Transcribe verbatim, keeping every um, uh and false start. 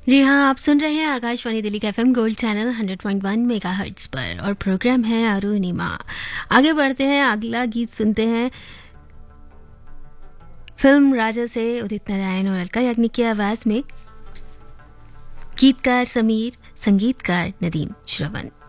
जी हाँ, आप सुन रहे हैं आकाशवाणी दिल्ली का FM gold channel hundred point वन मेगाहर्ट्ज़ पर और प्रोग्राम है अरुणिमा। आगे बढ़ते हैं, अगला गीत सुनते हैं फिल्म राजा से उदित नारायण और अलका याग्निक की आवाज़ में। गीतकार समीर, संगीतकार नदीम श्रवण।